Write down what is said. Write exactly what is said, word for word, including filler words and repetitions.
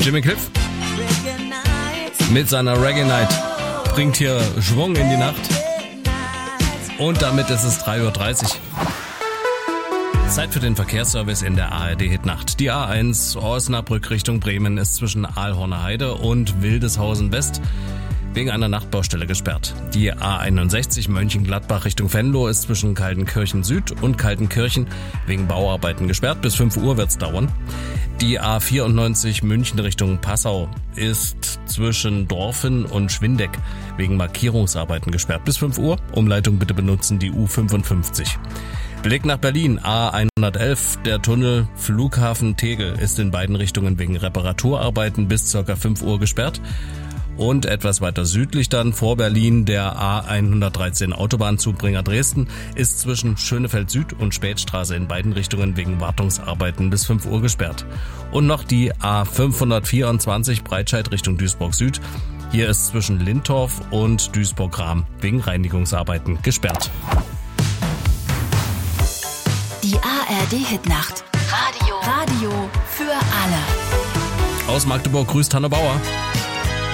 Jimmy Cliff mit seiner Reggae Night bringt hier Schwung in die Nacht. Und damit ist es drei Uhr dreißig. Zeit für den Verkehrsservice in der A R D-Hitnacht. Die A eins Osnabrück Richtung Bremen ist zwischen Aalhorner Heide und Wildeshausen West wegen einer Nachtbaustelle gesperrt. Die A einundsechzig Mönchengladbach Richtung Venlo ist zwischen Kaltenkirchen Süd und Kaltenkirchen wegen Bauarbeiten gesperrt. Bis fünf Uhr wird's dauern. Die A vierundneunzig München Richtung Passau ist zwischen Dorfen und Schwindeck wegen Markierungsarbeiten gesperrt. Bis fünf Uhr. Umleitung bitte benutzen die U fünfundfünfzig. Blick nach Berlin, A hundertelf, der Tunnel Flughafen Tegel ist in beiden Richtungen wegen Reparaturarbeiten bis ca. fünf Uhr gesperrt. Und etwas weiter südlich dann vor Berlin, der A hundertdreizehn Autobahnzubringer Dresden ist zwischen Schönefeld Süd und Spätstraße in beiden Richtungen wegen Wartungsarbeiten bis fünf Uhr gesperrt. Und noch die A fünfhundertvierundzwanzig Breitscheid Richtung Duisburg Süd. Hier ist zwischen Lintorf und Duisburg-Rahm wegen Reinigungsarbeiten gesperrt. Die A R D-Hitnacht. Radio. Radio für alle. Aus Magdeburg grüßt Hanne Bauer.